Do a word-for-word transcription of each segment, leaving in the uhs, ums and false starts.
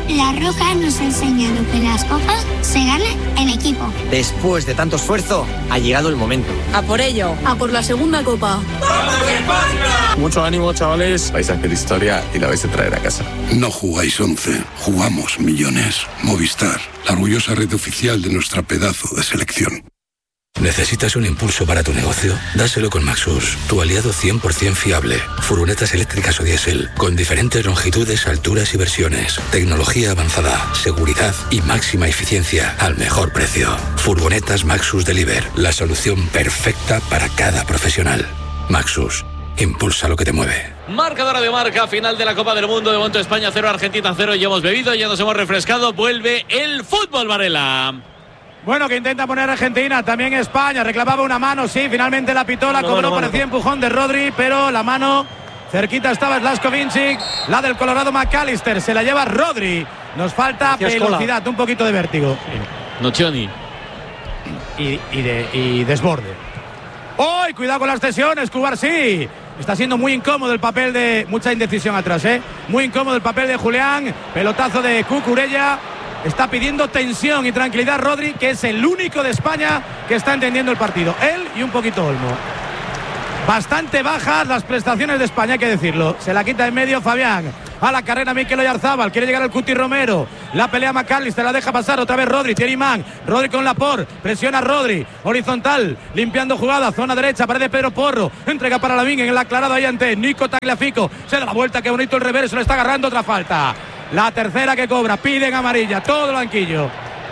La Roja nos ha enseñado que las copas se ganan en equipo. Después de tanto esfuerzo, ha llegado el momento. A por ello. A por la segunda copa. ¡Vamos España! Mucho ánimo, chavales. Vais a hacer historia y la vais a traer a casa. No jugáis once, jugamos millones. Movistar, la orgullosa red oficial de nuestra pedazo de selección. ¿Necesitas un impulso para tu negocio? Dáselo con Maxus, tu aliado cien por ciento fiable. Furgonetas eléctricas o diésel, con diferentes longitudes, alturas y versiones. Tecnología avanzada, seguridad y máxima eficiencia al mejor precio. Furgonetas Maxus Deliver, la solución perfecta para cada profesional. Maxus, impulsa lo que te mueve. Marcadora de marca, final de la Copa del Mundo. De momento España cero, Argentina cero. Ya hemos bebido, ya nos hemos refrescado. Vuelve el fútbol, Varela. Bueno, que intenta poner Argentina, también España, reclamaba una mano, sí, finalmente la pitó, la cobró, parecía empujón de Rodri, pero la mano, cerquita estaba Slavko Vincic, la del Colorado McAllister, se la lleva Rodri, nos falta velocidad, un poquito de vértigo. Sí. Nocioni. Y, y, de, y desborde. ¡Uy! Cuidado con las cesiones, Cubarsí. Está siendo muy incómodo el papel de... Mucha indecisión atrás, ¿eh? Muy incómodo el papel de Julián, pelotazo de Cucurella. Está pidiendo tensión y tranquilidad Rodri, que es el único de España que está entendiendo el partido. Él y un poquito Olmo. Bastante bajas las prestaciones de España, hay que decirlo. Se la quita en medio Fabián. A la carrera Mikel Oyarzábal, quiere llegar al Cuti Romero. La pelea McAllister, la deja pasar otra vez Rodri. Thierry Mann, Rodri con Laporte, presiona Rodri. Horizontal, limpiando jugada, zona derecha, aparece Pedro Porro. Entrega para Lavín en el aclarado ahí ante Nico Tagliafico. Se da la vuelta, qué bonito el reverso, le está agarrando otra falta. La tercera que cobra, piden amarilla, todo el banquillo.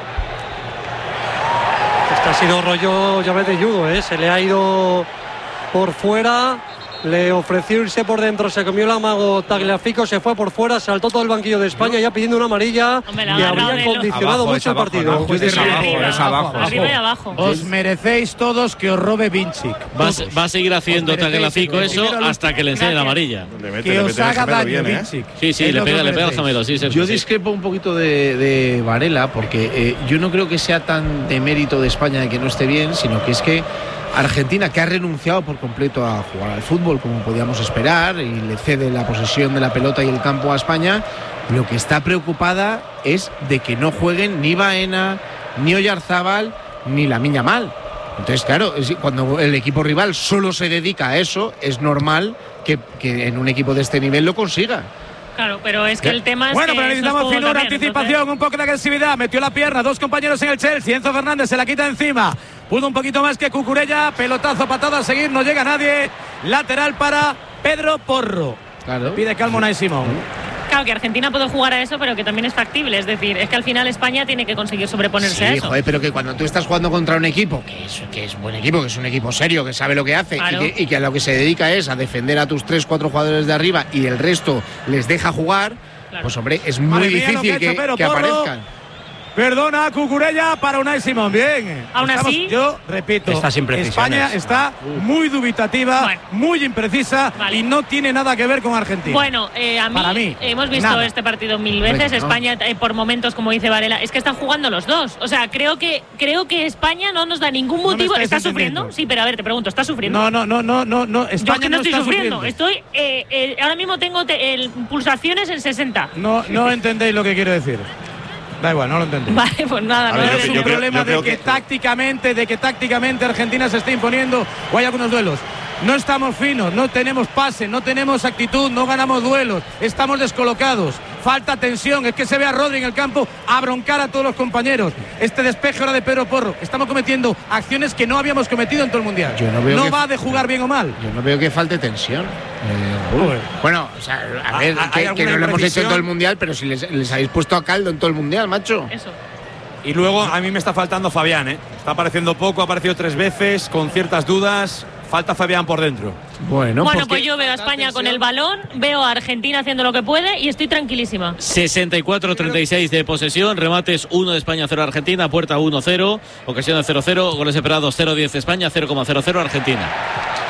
Este ha sido rollo llave de judo, ¿eh? Se le ha ido por fuera, le ofreció irse por dentro, se comió el amago Tagliafico, se fue por fuera, saltó todo el banquillo de España ya pidiendo una amarilla. Hombre, y habría condicionado abajo, mucho el abajo, partido. no, pues es abajo, arriba, es abajo, abajo, arriba y abajo. Os merecéis todos que os robe Vincic. Va, va a seguir haciendo Tagliafico eso hasta que le enseñe la amarilla. Le mete, que le os haga daño bien, Vincic. ¿eh? Sí, sí, le pega, le pega al gemelo. Sí, sí, yo sí. discrepo un poquito de, de Varela, porque eh, yo no creo que sea tan de mérito de España de que no esté bien, sino que es que Argentina, que ha renunciado por completo a jugar al fútbol como podíamos esperar y le cede la posesión de la pelota y el campo a España, lo que está preocupada es de que no jueguen ni Baena, ni Oyarzábal, ni Lamine Yamal. Entonces, claro, cuando el equipo rival solo se dedica a eso, es normal que, que en un equipo de este nivel lo consiga. Claro, pero es que el tema es bueno, que pero necesitamos finura, también, anticipación, entonces... un poco de agresividad. Metió la pierna, dos compañeros en el Chelsea. Enzo Fernández se la quita encima. Pudo un poquito más que Cucurella. Pelotazo, patada a seguir, no llega nadie. Lateral para Pedro Porro. Claro. Pide calma Unai Simón. Claro, que Argentina puede jugar a eso, pero que también es factible. Es decir, es que al final España tiene que conseguir sobreponerse sí, a eso. Joder, pero que cuando tú estás jugando contra un equipo que es, que es buen equipo, que es un equipo serio, que sabe lo que hace, claro, y, que, y que a lo que se dedica es a defender a tus tres, cuatro jugadores de arriba y el resto les deja jugar, claro, pues hombre, es muy Madre difícil mía, que, que, que aparezcan. Perdona, Cucurella para Unai Simón. Bien. Aún Estamos, así, yo repito, España está muy dubitativa, bueno, muy imprecisa, vale, y no tiene nada que ver con Argentina. Bueno, eh, a mí, para mí hemos visto nada. este partido mil veces. No. España, eh, por momentos, como dice Varela, es que están jugando los dos. O sea, creo que creo que España no nos da ningún motivo. No ¿Está sufriendo? Sí, pero a ver, te pregunto, ¿está sufriendo? No, no, no, no, no, no. España yo es que no, no estoy está sufriendo. sufriendo. Estoy, eh, eh, ahora mismo tengo te, el, pulsaciones en sesenta. No, no entendéis lo que quiero decir. Da igual, no lo entendéis. Vale, pues nada, no ver, es un creo, problema de que, que tácticamente, de que tácticamente Argentina se esté imponiendo o hay algunos duelos. No estamos finos, no tenemos pase, no tenemos actitud, no ganamos duelos, estamos descolocados, falta tensión, es que se ve a Rodri en el campo a broncar a todos los compañeros. Este despeje ahora de Pedro Porro, estamos cometiendo acciones que no habíamos cometido en todo el Mundial. Yo no veo no que, va de jugar bien o mal. Yo no veo que falte tensión. Eh, uh, bueno, o sea, a ver, ¿Hay que, que no lo hemos hecho en todo el Mundial, pero si les, les habéis puesto a caldo en todo el Mundial, macho. Eso. Y luego a mí me está faltando Fabián, ¿eh? Está apareciendo poco, ha aparecido tres veces, con ciertas dudas. Falta Fabián por dentro. Bueno, bueno pues yo veo a España con el balón, veo a Argentina haciendo lo que puede y estoy tranquilísima. sesenta y cuatro treinta y seis de posesión, remates uno de España, cero Argentina, puerta uno cero, ocasiones cero cero, goles esperados cero diez España, cero cero cero Argentina.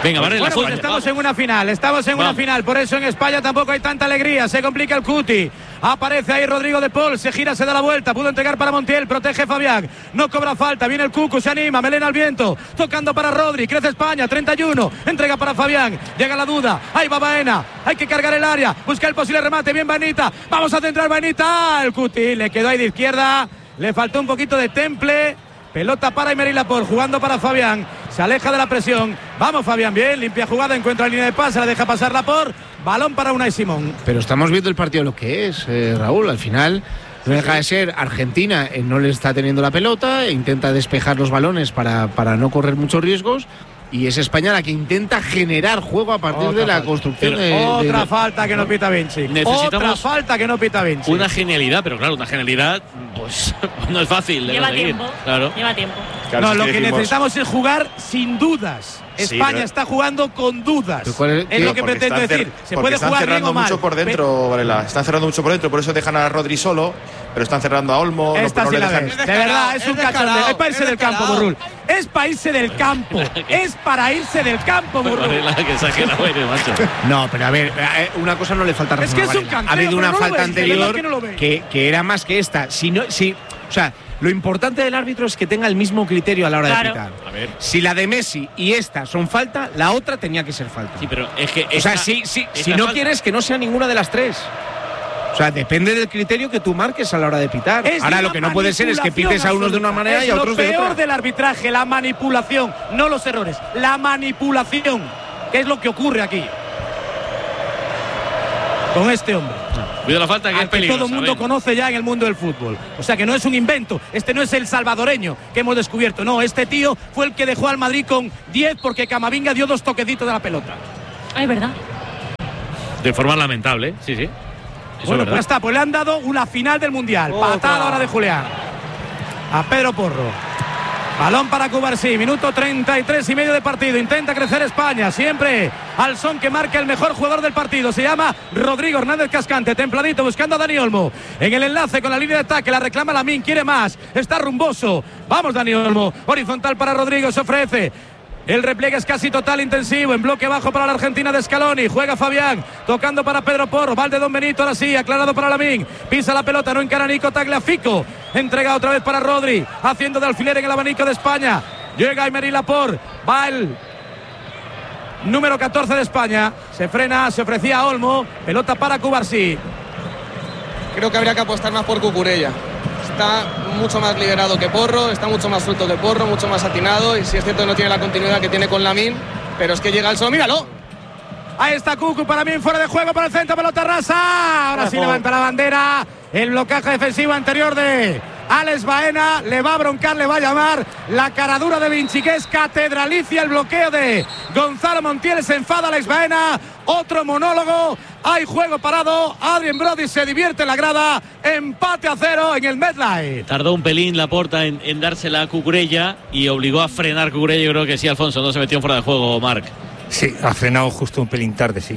Venga, Varela, bueno, pues estamos vamos. en una final, estamos en vamos. una final. Por eso en España tampoco hay tanta alegría. Se complica el cuti. Aparece ahí Rodrigo de Paul, se gira, se da la vuelta. Pudo entregar para Montiel, protege Fabián. No cobra falta, viene el Cucu, se anima. Melena al viento, tocando para Rodri. Crece España, treinta y uno. Entrega para Fabián. Llega la duda. Ahí va Baena. Hay que cargar el área. Busca el posible remate. Bien Baenita. Vamos a centrar Baenita. El cuti le quedó ahí de izquierda. Le faltó un poquito de temple. Pelota para Aymeric Laporte, jugando para Fabián. Se aleja de la presión. Vamos Fabián, bien, limpia jugada, encuentra la línea de pase, la deja pasar Laporte. Balón para Unai Simón. Pero estamos viendo el partido lo que es, eh, Raúl. Al final no deja de ser Argentina, eh, no le está teniendo la pelota, e intenta despejar los balones para, para no correr muchos riesgos. Y es España la que intenta generar juego a partir otra de la falta. construcción de, Otra de... falta que no pita Vinci. Otra falta que no pita Vinci. Una genialidad, pero claro, una genialidad pues no es fácil de Lleva conseguir. tiempo. Claro. Lleva tiempo. Claro, no, lo que decimos... necesitamos es jugar sin dudas. Sí, España pero... está jugando con dudas. Es, es lo que pretendo decir. Se puede jugar bien o mal. Mucho por dentro, Varela. Están cerrando mucho por dentro, por eso dejan a Rodri solo, pero están cerrando a Olmo. Esta no, sí no la dejan... ves. De verdad, es un cachondeo. Es para irse del campo, Burrul. Es para irse del campo. Es para irse del campo, Burrul. Que exagerado eres, macho. No, pero a ver, una cosa no le falta razón. Es que es un canteo, ha habido una no falta ves, anterior que, no que, que era más que esta. Si no, si, o sea, lo importante del árbitro es que tenga el mismo criterio a la hora claro. de pitar. A ver. Si la de Messi y esta son falta, la otra tenía que ser falta. Sí, pero es que esta, o sea, si, si, si no falta. quieres que no sea ninguna de las tres. O sea, depende del criterio que tú marques a la hora de pitar. Es Ahora lo que no puede ser es que pites a unos de una manera y a otros de otra. Es lo peor del arbitraje, la manipulación, no los errores, la manipulación, que es lo que ocurre aquí con este hombre. Cuida la falta, que es peligrosa, todo el mundo conoce ya en el mundo del fútbol. O sea que no es un invento. Este no es el salvadoreño que hemos descubierto. No, este tío fue el que dejó al Madrid con diez porque Camavinga dio dos toquecitos de la pelota. Ah, es verdad. De forma lamentable, ¿eh? sí, sí. Eso bueno, es pues está, pues le han dado una final del Mundial. Otra. Patada ahora de Julián. A Pedro Porro. Balón para Cubarsí, minuto treinta y tres y medio de partido. Intenta crecer España, siempre al son que marca el mejor jugador del partido. Se llama Rodrigo Hernández Cascante, templadito, buscando a Dani Olmo. En el enlace con la línea de ataque, la reclama Lamine, quiere más, está rumboso. Vamos Dani Olmo, horizontal para Rodrigo, se ofrece. El repliegue es casi total, intensivo, en bloque bajo para la Argentina de Scaloni. Juega Fabián, tocando para Pedro Porro. Va el de Don Benito, ahora sí, aclarado para Lamine. Pisa la pelota, no encara Nico Tagliafico. Entrega otra vez para Rodri, haciendo de alfiler en el abanico de España. Llega Aymeric Laporte, va el número catorce de España. Se frena, se ofrecía a Olmo. Pelota para Cubarsí. Creo que habría que apostar más por Cucurella. Está mucho más liberado que Porro, está mucho más suelto que Porro, mucho más atinado, y si es cierto que no tiene la continuidad que tiene con Lamine, pero es que llega al solo, míralo. Ahí está Cucu, para mí fuera de juego para el centro, pelota rasa. Ahora sí levanta la bandera. El bloqueaje defensivo anterior de Alex Baena. Le va a broncar, le va a llamar la caradura de Vinci, que es catedralicia el bloqueo de Gonzalo Montiel. Se enfada Alex Baena. Otro monólogo. Hay juego parado. Adrien Brody se divierte en la grada. Empate a cero en el MetLife. Tardó un pelín Laporta en, en dársela a Cucurella y obligó a frenar Cucurella. Yo creo que sí, Alfonso. No se metió fuera de juego, Marc. Sí, ha frenado justo un pelín tarde, sí.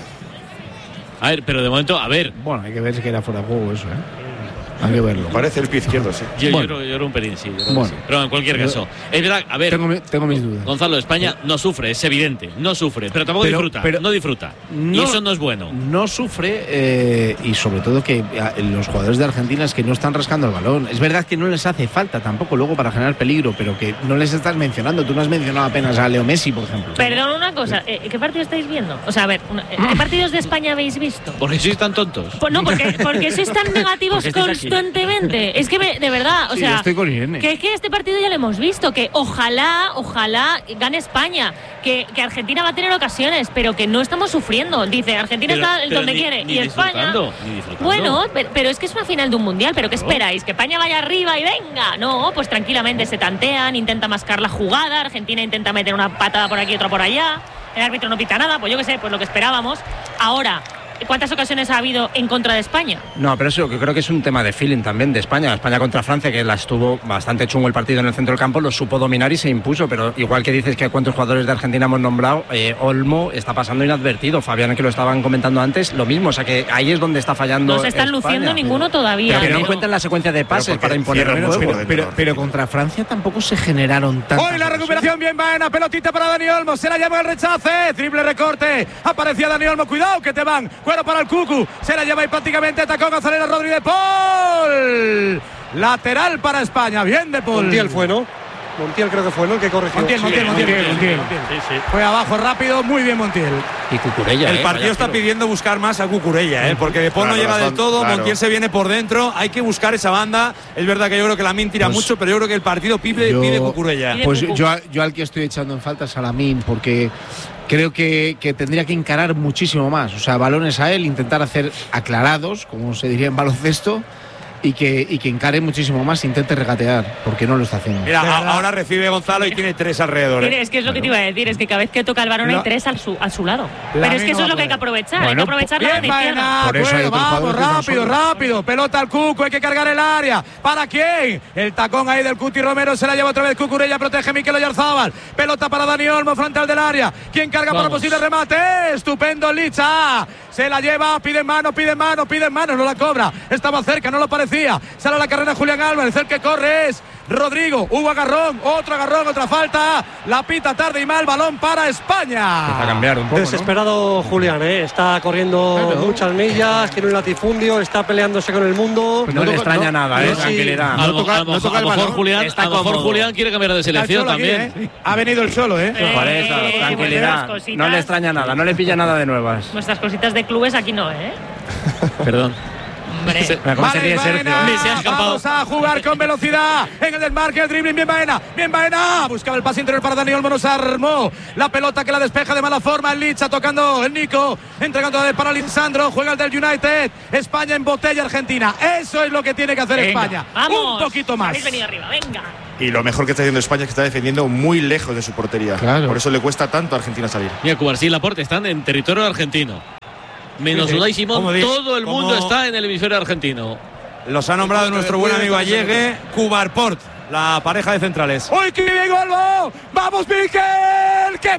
A ver, pero de momento, a ver. Bueno, hay que ver si era fuera de juego eso, ¿eh? Hay que verlo. Parece el pie izquierdo, sí. Yo, bueno. yo, creo, yo creo un pelín, sí. Bueno. sí. Pero en cualquier caso, yo, es verdad, a ver. Tengo, tengo mis dudas. Gonzalo, España no sufre, es evidente. No sufre, pero tampoco pero, disfruta. Pero no disfruta. No, y eso no es bueno. No sufre, eh, y sobre todo que eh, los jugadores de Argentina es que no están rascando el balón. Es verdad que no les hace falta tampoco luego para generar peligro, pero que no les estás mencionando. Tú no has mencionado apenas a Leo Messi, por ejemplo. Perdón, una cosa. Eh, ¿Qué partido estáis viendo? O sea, a ver, una, ¿qué partidos de España habéis visto? Porque sois tan tontos. Pues no, porque, porque sois tan negativos constantemente. Es que de verdad, o sí, sea, estoy con Irene. Que es que este partido ya lo hemos visto, que ojalá, ojalá gane España, que, que Argentina va a tener ocasiones, pero que no estamos sufriendo. Dice, Argentina pero, está donde ni, quiere ni y España. Bueno, pero, pero es que es una final de un mundial, pero ¿qué esperáis? ¿Que España vaya arriba y venga? No, pues tranquilamente se tantean, intenta mascar la jugada, Argentina intenta meter una patada por aquí, otra por allá, el árbitro no pita nada, pues yo qué sé, pues lo que esperábamos. Ahora, ¿cuántas ocasiones ha habido en contra de España? No, pero eso yo creo que es un tema de feeling también de España. España contra Francia, que la estuvo bastante chungo el partido en el centro del campo, lo supo dominar y se impuso, pero igual que dices que cuántos jugadores de Argentina hemos nombrado, eh, Olmo está pasando inadvertido, Fabián, que lo estaban comentando antes, lo mismo, o sea que ahí es donde está fallando. No se están España. luciendo ninguno todavía. Pero que no cuenten la secuencia de pases para imponer el juego. Pero, pero, pero contra Francia tampoco se generaron tantas. Hoy la recuperación bien Baena, pelotita para Dani Olmo, se la lleva el rechace, triple recorte, aparecía Dani Olmo, cuidado que te van, cuero para el Cucu, se la lleva y prácticamente atacó González Rodríguez de Paul, lateral para España, bien de Paul. Montiel fue, ¿no? Montiel creo que fue, ¿no? Que corrigió. Montiel, Montiel, sí, Montiel, Montiel, Montiel, Montiel. Montiel. Sí, sí. Fue abajo rápido, muy bien Montiel. Y Cucurella. El eh, partido está tiro. pidiendo buscar más a Cucurella, ¿eh? Porque De Paul Claro, no llega razón, del todo, claro. Montiel se viene por dentro, hay que buscar esa banda. Es verdad que yo creo que Lamine tira Pues mucho, pero yo creo que el partido pide, yo, pide Cucurella. Pues yo, yo al que estoy echando en falta es a Lamine, porque creo que, que tendría que encarar muchísimo más. O sea, balones a él, intentar hacer aclarados, como se diría en baloncesto, y que, y que encare muchísimo más, intente regatear, porque no lo está haciendo. Mira, a, ahora recibe Gonzalo y tiene tres alrededor. ¿eh? Tiene, es que es lo que te iba a decir, es que cada vez que toca el balón No. hay tres al su, a su lado. La Pero es que eso no es lo que puede. hay que aprovechar, Bueno, hay que aprovechar la Bien banda izquierda. Baena, Por eso hay bueno, otro vamos, jugador que es más rápido, solo. rápido, pelota al Cucu, hay que cargar el área. ¿Para quién? El tacón ahí del Cuti Romero, se la lleva otra vez Cucurella, protege Mikel Oyarzábal, pelota para Dani Olmo, frontal del área. ¿Quién carga para Vamos. posible remate? Estupendo Licha, se la lleva, pide mano, pide mano, pide mano, no la cobra, estaba cerca, no lo parecía, sale a la carrera Julián Álvarez, el que corre es Rodrigo, hubo agarrón, otro agarrón, otra falta, la pita tarde y mal, balón para España. Empieza a cambiar un poco, ¿no? Desesperado Julián, ¿eh? Está corriendo Claro. muchas millas, tiene un latifundio, está peleándose con el mundo. No, le extraña no, nada, no, eh, sí. tranquilidad. A lo, No toca- a lo no mejor- toca a el lo mejor balón. Julián, Está a lo mejor cómodo. Julián quiere cambiar de Está el selección Cholo aquí, también. ¿eh? Ha venido el solo, ¿eh? Eh, Por eso, eh, tranquilidad. vuestras cositas- No le extraña nada, no le pilla nada de nuevas. Nuestras cositas de clubes aquí no, ¿eh? Perdón. Hombre. Se- Mira cómo se Vale, ríe Sergio. Baena, Ni se ha escapado. vamos a jugar con velocidad en el desmarque, el dribbling, bien Baena, bien Baena, buscaba el pase interior para Dani Olmo, nos armó la pelota que la despeja de mala forma el Licha, tocando el Nico, entregando para Lisandro, juega el del United, España en botella Argentina, eso es lo que tiene que hacer Venga, España, vamos. un poquito más. Habéis venido arriba, venga. Y lo mejor que está haciendo España es que está defendiendo muy lejos de su portería. Claro. Por eso le cuesta tanto a Argentina salir. Mira, Cubarsí y Laporte están en territorio argentino. Menos Sí, sí. Unai Simón, Como di- todo el mundo como- está en el hemisferio argentino. Los ha nombrado nuestro buen amigo Allegue, Cubarport, la pareja de centrales. ¡Uy, qué bien Olmo! ¡Vamos, Mikel! ¡Qué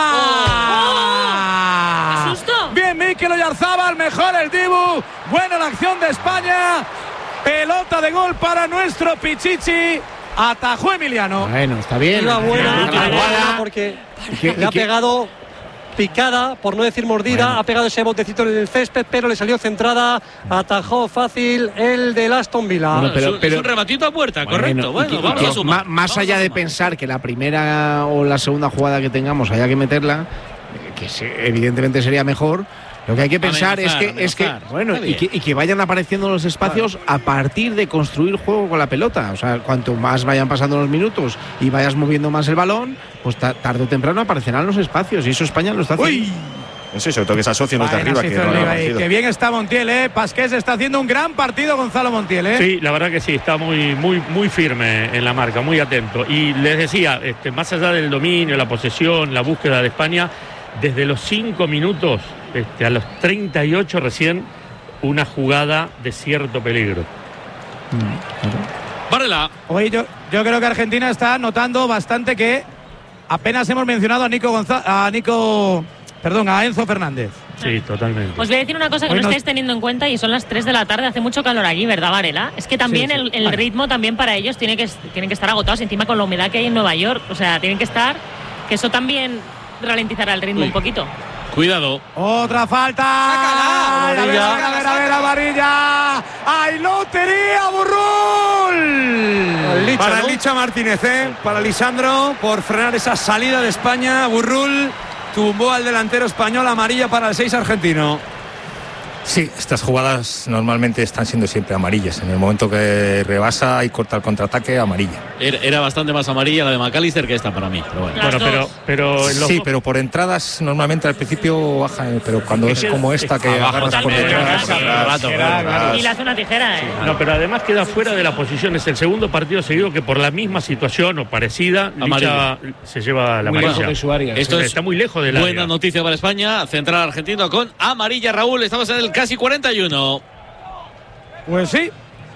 parada! ¡Qué susto! Bien, Mikel Oyarzábal, mejor el Dibu. Buena la acción de España. Pelota de gol para nuestro Pichichi. Atajó Emiliano. Bueno, está bien. Una buena, La una buena, jugada. porque ¿Y qué- le ha y qué- pegado picada, por no decir mordida, Bueno. ha pegado ese botecito en el césped, pero le salió centrada, atajó fácil el del Aston Villa. Bueno, pero- es, un, pero- es un rematito a puerta, correcto. y Bueno, que- y vamos que a sumar. ma- Más Vamos allá a de sumar. pensar que la primera o la segunda jugada que tengamos haya que meterla, eh, que se- evidentemente sería mejor. Lo que hay que pensar Amenazar, es que, es que amenazar. bueno, Está y que, bien. y que vayan apareciendo los espacios a partir de construir juego con la pelota. O sea, cuanto más vayan pasando los minutos y vayas moviendo más el balón, pues ta- tarde o temprano aparecerán los espacios. Y eso España lo está haciendo. ¡Uy! Eso, y sobre todo que se asocien los de Baena arriba, se que hizo no el lo lío han ahí. conocido. Qué bien está Montiel, ¿eh? Pasqués está haciendo un gran partido, Gonzalo Montiel, ¿eh? Sí, la verdad que sí, está muy, muy, muy firme en la marca, muy atento. Y les decía, este, más allá del dominio, la posesión, la búsqueda de España, desde los cinco minutos este, a los treinta y ocho recién, una jugada de cierto peligro. Varela. Oye, yo, yo creo que Argentina está notando bastante que apenas hemos mencionado a Nico González, a Nico, perdón, a Enzo Fernández. Sí, totalmente. Os voy a decir una cosa que Hoy no nos- estáis teniendo en cuenta y son las tres de la tarde, hace mucho calor allí, ¿verdad, Varela? Es que también Sí, sí. el, el Vale. ritmo también para ellos tiene que, tienen que estar agotados, encima con la humedad que hay en Nueva York, o sea, tienen que estar, que eso también ralentizará el ritmo Uy. un poquito. Cuidado. Otra falta. Sácala, Ay, a ver, amarilla. a ver, a ver, amarilla. ¡Ay, lotería, Burrul! El Licha, Para ¿no? el Licha Martínez, ¿eh? Para Lisandro, por frenar esa salida de España. Burrul tumbó al delantero español, amarilla para el seis argentino. Sí, estas jugadas normalmente están siendo siempre amarillas. En el momento que rebasa y corta el contraataque, amarilla. Era, era bastante más amarilla la de McAllister que esta para mí. Pero bueno, bueno pero, pero en los sí, dos... pero por entradas normalmente al principio baja, pero cuando es, es como esta que agarras por detrás. Y le hace una tijera, ¿eh? No, pero además queda fuera de la posición. Es el segundo partido seguido que por la misma situación o parecida, Licha se lleva la amarilla. Esto está muy lejos del área. Buena noticia para España. Central argentino con amarilla, Raúl. Estamos en el casi cuarenta y uno. Pues sí.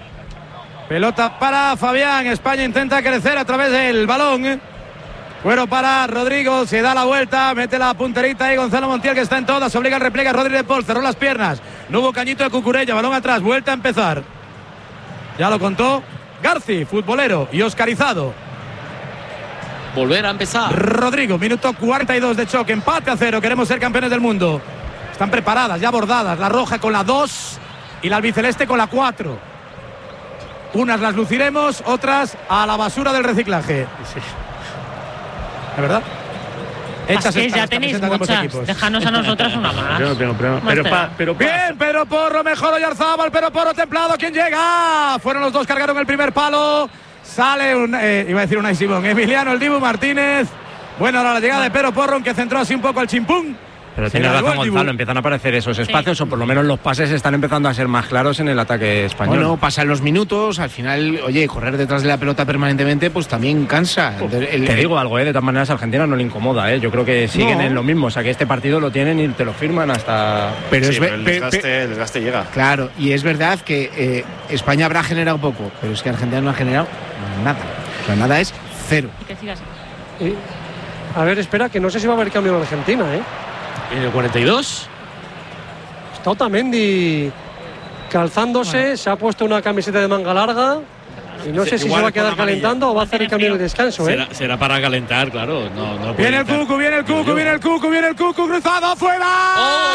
Pelota para Fabián. España intenta crecer a través del balón. Bueno, para Rodrigo. Se da la vuelta. Mete la punterita y Gonzalo Montiel, que está en todas. Obliga al repliegue a Rodri de Paul. Cerró las piernas. No hubo cañito de Cucurella. Balón atrás. Vuelta a empezar. Ya lo contó Garci, futbolero y oscarizado. Volver a empezar. Rodrigo, minuto cuarenta y dos de choque. Empate a cero. Queremos ser campeones del mundo. Están preparadas, ya bordadas. La roja con la dos y la albiceleste con la cuatro. Unas las luciremos, otras a la basura del reciclaje. Sí. ¿De verdad? Hechas es que ya tenéis muchas. Déjanos a nosotras una más. Yo no tengo problema. Pero, pa, pero bien, Pedro Porro, mejor Oyarzábal, Pedro Porro templado. ¿Quién llega? Fueron los dos, cargaron el primer palo. Sale un, eh, iba a decir Unai Simón, Emiliano el Dibu Martínez. Bueno, ahora la llegada de Pedro Porro, que centró así un poco el chimpún. Pero tiene razón Gonzalo, empiezan a aparecer esos espacios, sí. O por lo menos los pases están empezando a ser más claros en el ataque español. Bueno, pasan los minutos, al final, oye, correr detrás de la pelota permanentemente, pues también cansa. Uf, el, el, te digo algo, ¿eh? De todas maneras, a Argentina no le incomoda, ¿eh? Yo creo que siguen no. en lo mismo, o sea, que este partido lo tienen y te lo firman hasta... Pero, sí, es pero el, desgaste, pe, el desgaste llega. Claro, y es verdad que eh, España habrá generado poco, pero es que Argentina no ha generado nada. O sea, nada es cero. Y que sigas. Y, a ver, espera, que no sé si va a haber cambio en Argentina, ¿eh? En el cuarenta y dos está Otamendi calzándose, bueno. Se ha puesto una camiseta de manga larga y no sí, sé si se va a quedar calentando o va a hacer el cambio de descanso. Será, ¿eh? será para calentar, claro. No, no viene el Cucu, viene el Cucu, viene el Cucu, viene el Cucu, cruzado, fuera. ¡Oh!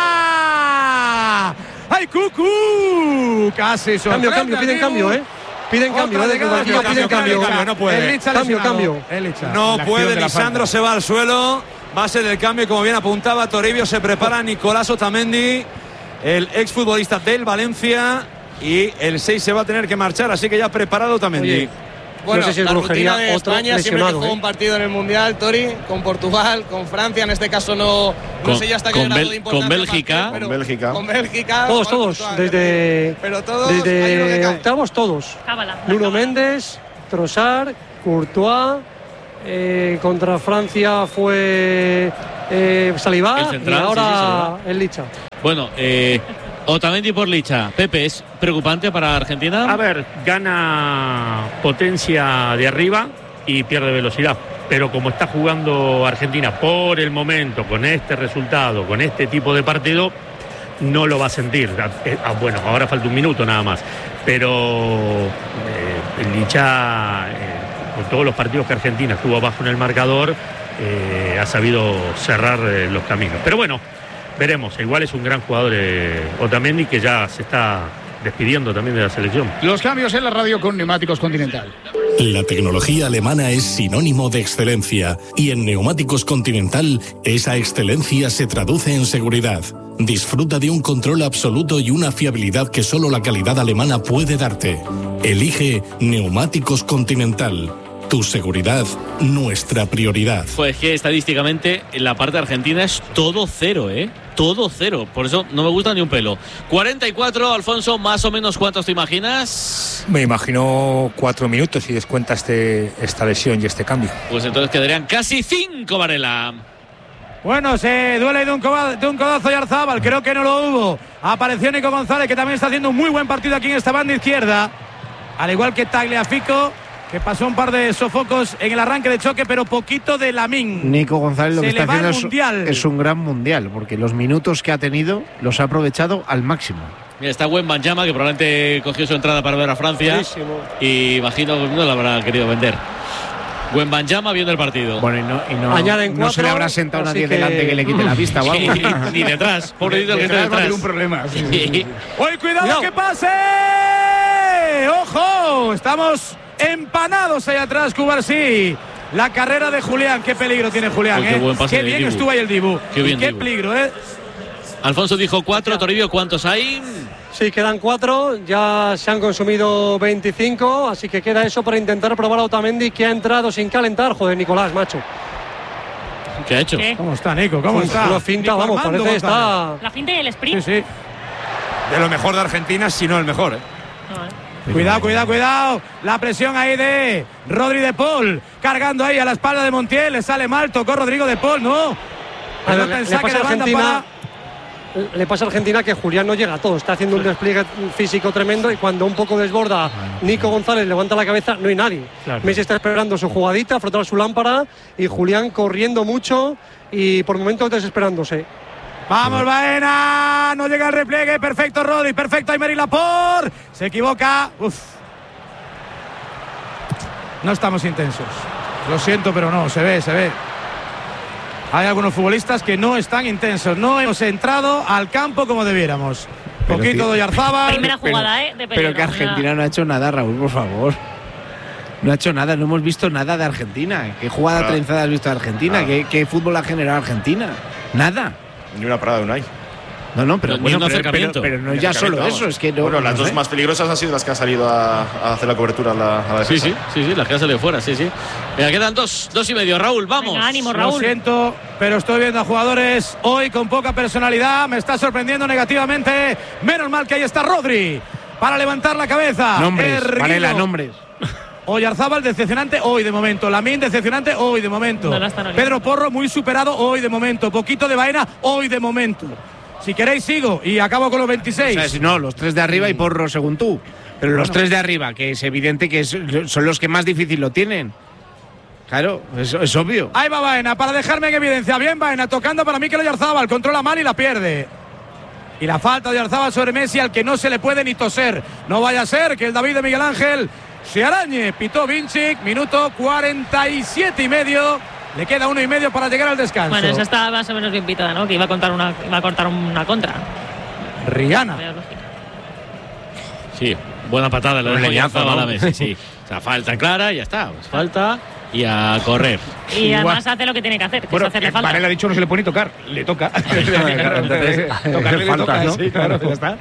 ¡Ay, Cucu! Casi sorprende. Cambio, cambio, piden cambio, ¿eh? Piden cambio, ¿eh? Cambio, cambio, cambio, cambio, cambio, no puede. Cambio, cambio. No puede, Lisandro se va al suelo. Va a ser el cambio, como bien apuntaba Toribio. Se prepara Nicolás Otamendi, el exfutbolista del Valencia, y el seis se va a tener que marchar, así que ya preparado Otamendi. Oye, bueno, no sé si la rutina de otro España siempre que juega ¿eh? un partido en el Mundial, Tori, con Portugal, con Francia, en este caso no, con, no sé ya hasta qué grado de importancia. Con Bélgica. Partido, con Bélgica. Con Bélgica. Todos, todos. Portugal, desde pero todos, desde octavos, todos. Cábala, Nuno cábala. Méndez, Trossard, Courtois. Eh, contra Francia fue eh, Saliba el central, y ahora sí, sí, el Licha. Bueno, eh, Otamendi por Licha. Pepe, ¿es preocupante para Argentina? A ver, gana potencia de arriba y pierde velocidad. Pero como está jugando Argentina por el momento, con este resultado, con este tipo de partido, no lo va a sentir. Ah, bueno, ahora falta un minuto nada más. Pero eh, el Licha... Eh, con todos los partidos que Argentina estuvo abajo en el marcador, eh, ha sabido cerrar eh, los caminos. Pero bueno, veremos. Igual es un gran jugador eh, Otamendi, que ya se está despidiendo también de la selección. Los cambios en la radio con Neumáticos Continental. La tecnología alemana es sinónimo de excelencia y en Neumáticos Continental esa excelencia se traduce en seguridad. Disfruta de un control absoluto y una fiabilidad que solo la calidad alemana puede darte. Elige Neumáticos Continental. Tu seguridad, nuestra prioridad. Pues que estadísticamente en la parte argentina es todo cero, ¿eh? Todo cero. Por eso no me gusta ni un pelo. cuarenta y cuatro, Alfonso, más o menos, ¿cuántos te imaginas? Me imagino cuatro minutos si descuenta este, esta lesión y este cambio. Pues entonces quedarían casi cinco, Varela. Bueno, se duele de un, codazo, de un codazo Oyarzábal, creo que no lo hubo. Apareció Nico González, que también está haciendo un muy buen partido aquí en esta banda izquierda. Al igual que Tagliafico, que pasó un par de sofocos en el arranque de choque, pero poquito de Lamín. Nico González lo se que está haciendo es, es un gran mundial, porque los minutos que ha tenido los ha aprovechado al máximo. Mira, está Wembanyama, que probablemente cogió su entrada para ver a Francia. Buenísimo. Y imagino que no la habrá querido vender. Wembanyama viendo el partido. Bueno, y no, y no, Añaden no cuatro, se le habrá sentado nadie que... delante que le quite la vista o algo. Sí, ni detrás. Pobrecito que está detrás. Va a haber un problema. Sí, sí, sí. ¡Uy, cuidado, cuidado que pase! ¡Ojo! Estamos empanados ahí atrás, Cubarsí. La carrera de Julián. Qué peligro tiene Julián, Uy, ¿eh? qué buen pase qué bien Dibu. Estuvo ahí el Dibu. Qué bien Qué Dibu. peligro, ¿eh? Alfonso dijo cuatro, Toribio, ¿cuántos hay? Sí, quedan cuatro, ya se han consumido veinticinco, así que queda eso para intentar probar a Otamendi, que ha entrado sin calentar. Joder, Nicolás, macho. ¿Qué ha hecho? ¿Qué? ¿Cómo está, Nico? ¿Cómo Uf, está? Lo finta, Nico vamos, Armando parece que está... La finta y el sprint. Sí, sí. De lo mejor de Argentina, si no el mejor, ¿eh? No, eh. Cuidado, cuidado, cuidado. La presión ahí de Rodri de Paul. Cargando ahí a la espalda de Montiel. Le sale mal, tocó Rodrigo de Paul, ¿no? A ver, le, le, pasa Argentina, para... le pasa a Argentina que Julián no llega a todo. Está haciendo un despliegue físico tremendo y cuando un poco desborda Nico González, levanta la cabeza, no hay nadie. Claro. Messi está esperando su jugadita, frotar su lámpara y Julián corriendo mucho y por momentos desesperándose. Vamos, Baena, no llega el repliegue, perfecto Rodri, perfecto Aymeric Laporte, se equivoca. Uf. No estamos intensos, lo siento, pero no, se ve, se ve. Hay algunos futbolistas que no están intensos, no hemos entrado al campo como debiéramos. Pero poquito de Oyarzábal. Primera jugada, pero, ¿eh? De pero que Argentina no ha hecho nada, Raúl, por favor. No ha hecho nada, no hemos visto nada de Argentina. ¿Qué jugada claro. trenzada has visto de Argentina? Claro. ¿Qué, ¿Qué fútbol ha generado Argentina? Nada. Ni una parada de Unai. No, no, pero, bueno, pero, pero, pero no ya solo vamos. Eso, es que no. Bueno, las no dos sé. más peligrosas han sido las que han salido a, a hacer la cobertura a la, a la defensa. Sí, sí, sí, sí, las que han salido fuera, sí, sí. Mira, quedan dos, dos y medio, Raúl, vamos. Venga, ánimo, Raúl. Lo siento, pero estoy viendo a jugadores hoy con poca personalidad. Me está sorprendiendo negativamente. Menos mal que ahí está Rodri para levantar la cabeza. Nombres, Varela, nombres. Oyarzábal decepcionante hoy de momento. Lamín decepcionante hoy de momento. No, no Pedro Porro muy superado hoy de momento. Poquito de Baena hoy de momento. Si queréis sigo y acabo con los veintiséis. O sea, si no, los tres de arriba y Porro según tú. Pero bueno, los tres de arriba, que es evidente que es, son los que más difícil lo tienen. Claro, es, es obvio. Ahí va Baena para dejarme en evidencia. Bien Baena tocando para Mikel Oyarzábal. Controla mal y la pierde. Y la falta de Oyarzábal sobre Messi al que no se le puede ni toser. No vaya a ser que el David de Miguel Ángel se arañe. Pitó Vincic, minuto cuarenta y siete y medio. Le queda uno y medio para llegar al descanso. Bueno, esa está más o menos bien pitada, ¿no? Que iba a contar una, iba a cortar una contra. Rihanna. Sí, buena patada la de Oyarzábal a Messi, sí. O sea, falta clara, ya está. Pues falta y a correr. Y además hace lo que tiene que hacer, que bueno, es hacerle falta. Varela ha dicho no se le puede ni tocar, le toca. Tocarle le toca, sí, claro, ya está.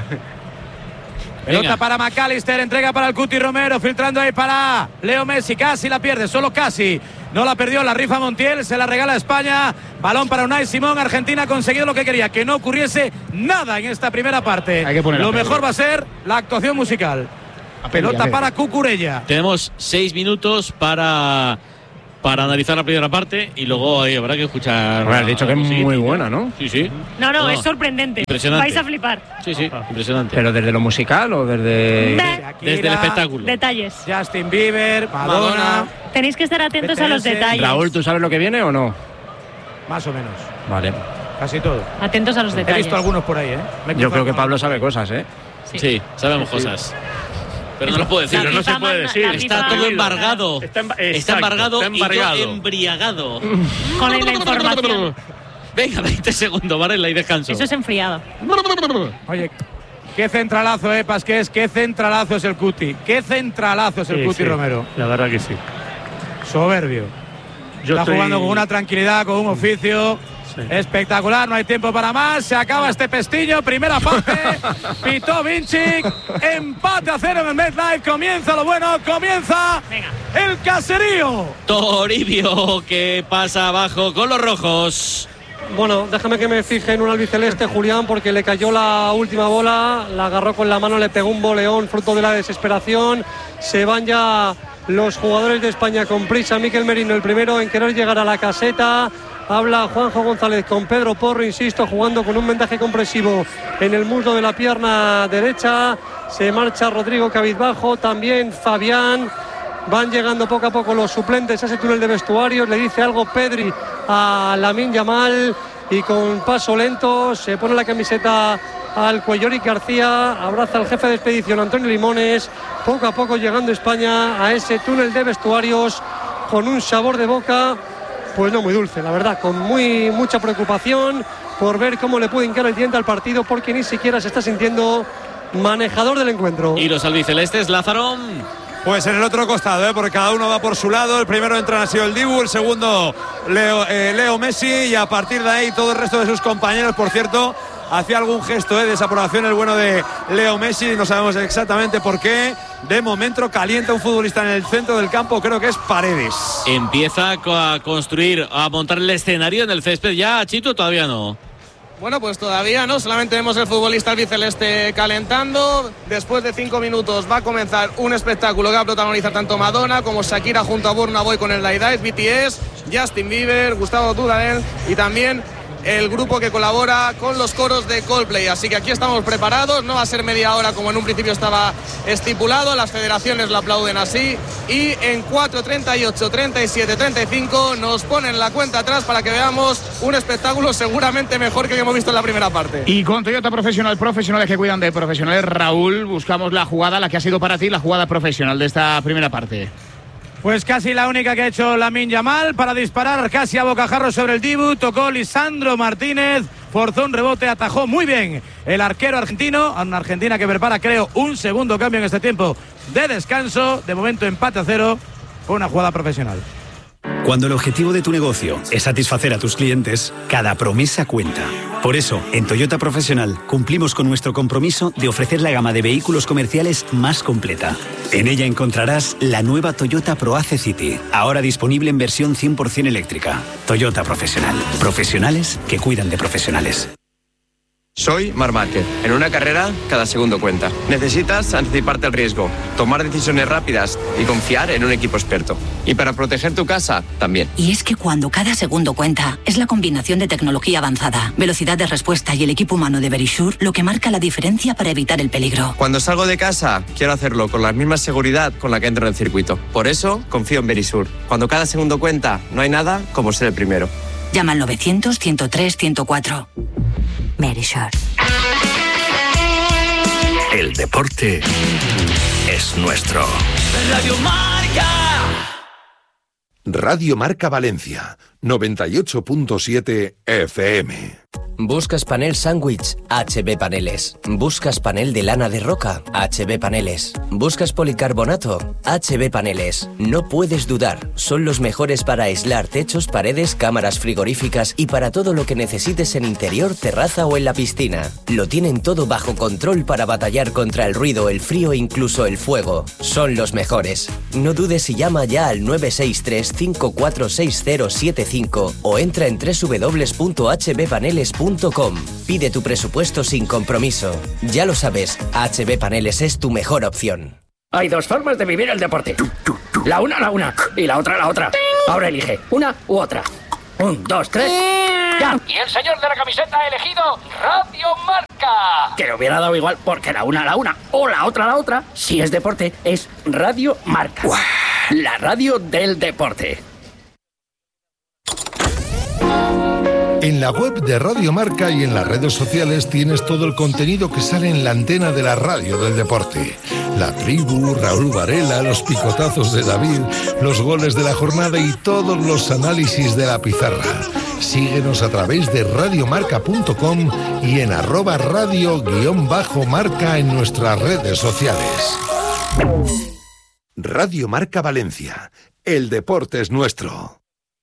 Pelota para McAllister, entrega para el Cuti Romero, filtrando ahí para Leo Messi, casi la pierde, solo casi. No la perdió, la rifa Montiel, se la regala a España. Balón para Unai Simón, Argentina ha conseguido lo que quería, que no ocurriese nada en esta primera parte. Hay que poner lo mejor va a ser la actuación musical. Pelota para Cucurella. Tenemos seis minutos para, para analizar la primera parte y luego eh, habrá que escuchar. Bueno, has dicho que es muy buena, ¿no? Sí, sí. No, no, no, es sorprendente. Impresionante. Vais a flipar. Sí, sí, impresionante. ¿Pero desde lo musical o desde...? Shakira, desde el espectáculo. Detalles. Justin Bieber, Madonna. Madonna. Tenéis que estar atentos a los detalles. Raúl, ¿tú sabes lo que viene o no? Más o menos. Vale. Casi todo. Atentos a los detalles. He visto algunos por ahí, ¿eh? Me Yo creo que Pablo sabe cosas, ¿eh? Sí, sí sabemos sí, cosas. Sí. Pero no lo puedo decir. Pero no se puede decir. Está todo embargado. Está, emba está embargado, está embargado y yo embriagado. Con la información. Venga, veinte segundos, Varela y descanso. Eso es enfriado. Oye, qué centralazo, eh, Pasqués. Qué centralazo es el Cuti. Qué centralazo es el sí, Cuti sí, Romero. La verdad que sí. Soberbio. Yo está estoy... jugando con una tranquilidad, con un oficio. Sí. Espectacular, no hay tiempo para más. Se acaba este pestiño, primera parte. Pitó Vincic, empate a cero en el MetLife. Comienza lo bueno, comienza Venga. el caserío. Toribio que pasa abajo con los rojos. Bueno, déjame que me fije en un albiceleste, Julián, porque le cayó la última bola, la agarró con la mano, le pegó un boleón fruto de la desesperación. Se van ya los jugadores de España con prisa. Mikel Merino el primero en querer llegar a la caseta. Habla Juanjo González con Pedro Porro, insisto, jugando con un vendaje compresivo en el muslo de la pierna derecha. Se marcha Rodrigo cabizbajo, también Fabián. Van llegando poco a poco los suplentes a ese túnel de vestuarios. Le dice algo Pedri a Lamine Yamal y con paso lento se pone la camiseta al cuello Eric García. Abraza al jefe de expedición Antonio Limones. Poco a poco llegando España a ese túnel de vestuarios con un sabor de boca pues no muy dulce, la verdad, con muy mucha preocupación por ver cómo le puede hincar el diente al partido, porque ni siquiera se está sintiendo manejador del encuentro. Y los albicelestes, Lázaro. Pues en el otro costado, ¿eh? Porque cada uno va por su lado. El primero entra ha sido el Dibu, el segundo Leo, eh, Leo Messi, y a partir de ahí todo el resto de sus compañeros. Por cierto, hacía algún gesto ¿eh? de desaprobación el bueno de Leo Messi, no sabemos exactamente por qué. De momento calienta un futbolista en el centro del campo, creo que es Paredes. Empieza a construir, a montar el escenario en el césped ya, Chito, todavía no. Bueno, pues todavía no, solamente vemos el futbolista albiceleste calentando. Después de cinco minutos va a comenzar un espectáculo que va a protagonizar tanto Madonna como Shakira junto a Burna Boy con el Like That, B T S, Justin Bieber, Gustavo Dudamel y también el grupo que colabora con los coros de Coldplay. Así que aquí estamos preparados, no va a ser media hora como en un principio estaba estipulado, las federaciones lo aplauden así, y en cuatro, treinta y ocho, treinta y siete, treinta y cinco nos ponen la cuenta atrás para que veamos un espectáculo seguramente mejor que el que hemos visto en la primera parte. Y con Toyota Profesional, profesionales que cuidan de profesionales, Raúl, buscamos la jugada, la que ha sido para ti la jugada profesional de esta primera parte. Pues casi la única que ha hecho Lamine Yamal para disparar casi a bocajarro sobre el Dibu. Tocó Lisandro Martínez, forzó un rebote, atajó muy bien el arquero argentino. A una Argentina que prepara, creo, un segundo cambio en este tiempo de descanso. De momento empate a cero. Fue una jugada profesional. Cuando el objetivo de tu negocio es satisfacer a tus clientes, cada promesa cuenta. Por eso, en Toyota Profesional cumplimos con nuestro compromiso de ofrecer la gama de vehículos comerciales más completa. En ella encontrarás la nueva Toyota ProAce City, ahora disponible en versión cien por ciento eléctrica. Toyota Profesional. Profesionales que cuidan de profesionales. Soy Marc Márquez. En una carrera, cada segundo cuenta. Necesitas anticiparte al riesgo, tomar decisiones rápidas y confiar en un equipo experto. Y para proteger tu casa, también. Y es que cuando cada segundo cuenta, es la combinación de tecnología avanzada, velocidad de respuesta y el equipo humano de Verisure lo que marca la diferencia para evitar el peligro. Cuando salgo de casa, quiero hacerlo con la misma seguridad con la que entro en el circuito. Por eso, confío en Verisure. Cuando cada segundo cuenta, no hay nada como ser el primero. Llama al novecientos, ciento tres, ciento cuatro. Verisure. El deporte es nuestro. Radio Marca. Radio Marca Valencia, noventa y ocho punto siete F M. ¿Buscas panel sándwich? H B Paneles. ¿Buscas panel de lana de roca? H B Paneles. ¿Buscas policarbonato? H B Paneles. No puedes dudar, son los mejores para aislar techos, paredes, cámaras frigoríficas y para todo lo que necesites en interior, terraza o en la piscina. Lo tienen todo bajo control para batallar contra el ruido, el frío e incluso el fuego. Son los mejores. No dudes y llama ya al nueve seis tres, cinco cuatro seis cero siete cinco o entra en doble u doble u doble u punto h b paneles punto com. Pide tu presupuesto sin compromiso. Ya lo sabes, H B Paneles es tu mejor opción. Hay dos formas de vivir el deporte. La una, la una. Y la otra, la otra. Ahora elige una u otra. Un, dos, tres. ¡Ya! Y el señor de la camiseta ha elegido Radio Marca. Que le hubiera dado igual porque la una, la una. O la otra, la otra. Si es deporte, es Radio Marca. ¡Uah! La radio del deporte. En la web de Radio Marca y en las redes sociales tienes todo el contenido que sale en la antena de la radio del deporte. La tribu, Raúl Varela, los picotazos de David, los goles de la jornada y todos los análisis de la pizarra. Síguenos a través de radiomarca punto com y en arroba radio guión bajo marca en nuestras redes sociales. Radio Marca Valencia. El deporte es nuestro.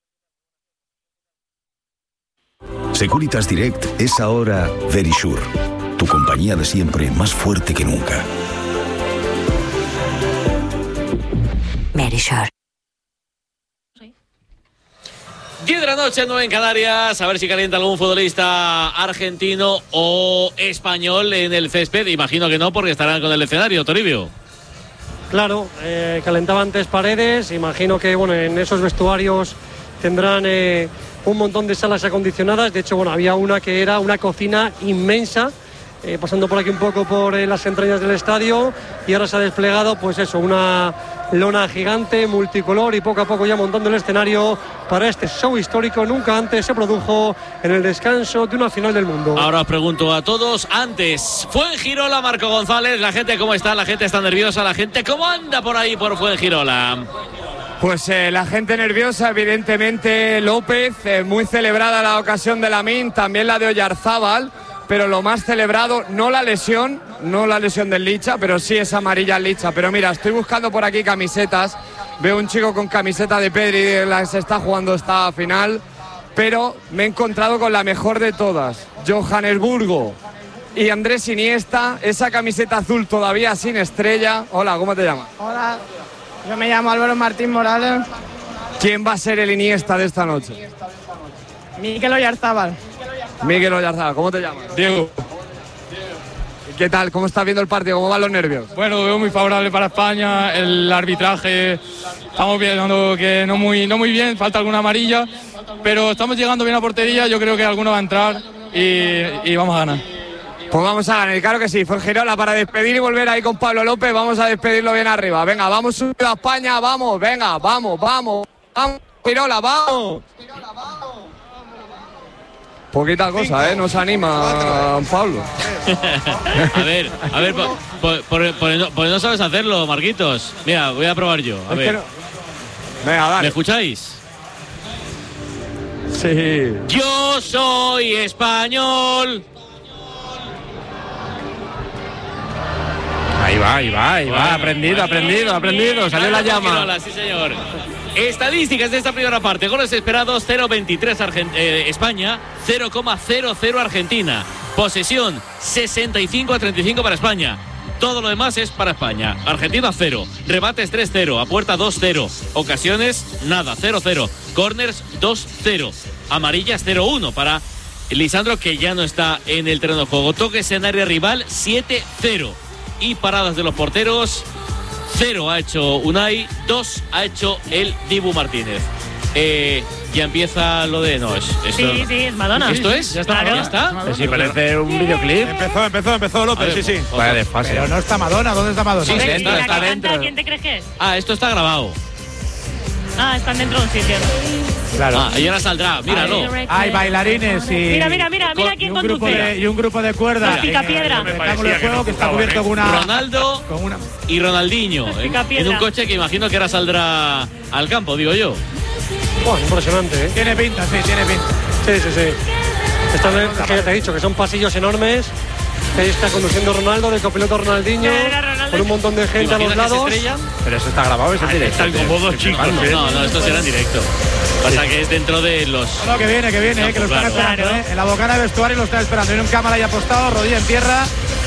Securitas Direct es ahora Verisure, tu compañía de siempre más fuerte que nunca. Verisure. diez de la noche, nueve en Canarias. A ver si calienta algún futbolista argentino o español en el césped. Imagino que no, porque estarán con el escenario, Toribio. Claro, eh, calentaba antes Paredes. Imagino que bueno, en esos vestuarios tendrán eh, un montón de salas acondicionadas. De hecho, bueno, había una que era una cocina inmensa, eh, pasando por aquí un poco por eh, las entrañas del estadio, y ahora se ha desplegado, pues eso, una lona gigante, multicolor, y poco a poco ya montando el escenario para este show histórico. Nunca antes se produjo en el descanso de una final del mundo. Ahora os pregunto a todos, antes, Fuengirola, Marco González, la gente cómo está, la gente está nerviosa, la gente cómo anda por ahí por Fuengirola. Pues eh, la gente nerviosa, evidentemente López, eh, muy celebrada la ocasión de Lamine, también la de Oyarzábal, pero lo más celebrado, no la lesión, no la lesión del Licha, pero sí esa amarilla al Licha. Pero mira, estoy buscando por aquí camisetas, veo un chico con camiseta de Pedri, de la que se está jugando esta final, pero me he encontrado con la mejor de todas, Johannesburgo y Andrés Iniesta, esa camiseta azul todavía sin estrella. Hola, ¿cómo te llamas? Hola, yo me llamo Álvaro Martín Morales. ¿Quién va a ser el Iniesta de esta noche? Mikel Oyarzábal. Mikel Oyarzábal, ¿cómo te llamas? Diego. ¿Qué tal? ¿Cómo estás viendo el partido? ¿Cómo van los nervios? Bueno, lo veo muy favorable para España, el arbitraje, estamos viendo que no muy, no muy bien, falta alguna amarilla, pero estamos llegando bien a portería, yo creo que alguno va a entrar y, y vamos a ganar. Pues vamos a ganar, claro que sí. Fuengirola para despedir y volver ahí con Pablo López, vamos a despedirlo bien arriba. Venga, vamos subido a España, vamos, venga, vamos, vamos, vamos, Fuengirola, vamos. Poquita cosa, ¿eh? Nos anima Pablo. A ver, a ver, por, por, por, por no, por no sabes hacerlo, Marquitos. Mira, voy a probar yo. A Es ver. que no- Venga, dale. ¿Me escucháis? Sí. Yo soy español. Ahí va, ahí va, ahí va. Bueno, aprendido, bueno. aprendido, aprendido. Salió la llama. Fuengirola, sí, señor. Estadísticas de esta primera parte. Goles esperados cero coma veintitrés Argen- eh, España, cero coma cero cero Argentina. Posesión sesenta y cinco a treinta y cinco para España. Todo lo demás es para España. Argentina cero. Rebates tres cero. A puerta dos cero. Ocasiones nada, cero cero. Corners dos cero. Amarillas cero uno para Lisandro, que ya no está en el terreno de juego. Toques en área rival siete cero. Y paradas de los porteros, cero ha hecho Unai, dos ha hecho el Dibu Martínez. Eh, ya empieza lo de no es esto, Sí, sí, es Madonna. ¿Esto es? ¿Ya está? ¿Ya está? Sí, parece un videoclip. Empezó, empezó, empezó López, A ver, sí, sí. Vaya desfase. Pero no está Madonna, ¿dónde está Madonna? Sí, ¿Y sí, la está, que está canta, dentro. quién te crees que es? Ah, esto está grabado. Ah, están dentro de un sitio. Claro. Ah, y ahora saldrá, míralo. Hay bailarines y. Mira, mira, mira, mira quién y un grupo conduce. de, y un grupo de cuerdas. Los Picapiedra. En el espectáculo de juego que está cubierto con una. Ronaldo Con una. y Ronaldinho en, Picapiedra. en un coche que imagino que ahora saldrá al campo, digo yo. Buah, impresionante, ¿eh? Tiene pinta, sí, tiene pinta. Sí, sí, sí. Están, que ya te he dicho que son pasillos enormes. Que ahí está conduciendo Ronaldo, de copiloto Ronaldinho, con un montón de gente a los lados. Pero eso está grabado, eso es directo. Están como dos chicos, ¿eh? No, no, esto será en directo. Pasa que es dentro de los. No, que viene, que viene, eh, que lo están Claro. esperando, Claro. eh. En la bocana de vestuario lo están esperando. Viene un cámara ahí apostado, rodilla en tierra.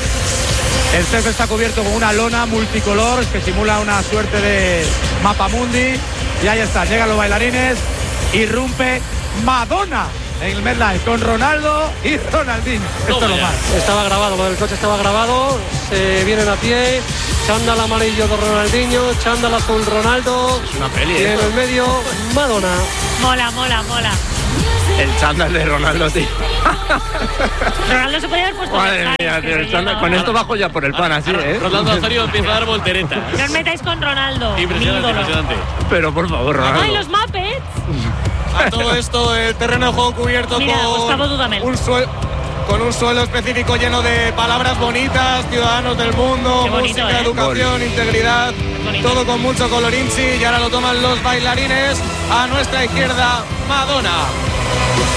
El césped está cubierto con una lona multicolor que simula una suerte de mapa mundi. Y ahí está, llegan los bailarines. Irrumpe Madonna en el MetLife con Ronaldo y Ronaldinho. Esto es lo más. Estaba grabado, lo del coche estaba grabado. Se vienen a pie. Chándal amarillo de Ronaldinho, chándal azul Ronaldo. Es una peli, Y ¿eh? en el medio, Madonna. Mola, mola, mola. El chándal de Ronaldo, tío. Ronaldo se podía haber puesto. Madre Versailles, mía, tío, que el chándal- no. con esto bajo ya por el pan, así, ¿eh? Ronaldo Osorio empieza a dar volteretas. No os metáis con Ronaldo. mi Impresionante, ídolo. impresionante. Pero por favor, ¡Ay, Ronaldo. los Muppets! A todo esto, el terreno de juego cubierto Mira, Gustavo con Dudamel. un, suelo, con un suelo específico lleno de palabras bonitas, ciudadanos del mundo, Qué bonito, música, ¿eh? educación, integridad, bonito. todo con mucho colorinchi. Y ahora lo toman los bailarines. A nuestra izquierda, Madonna.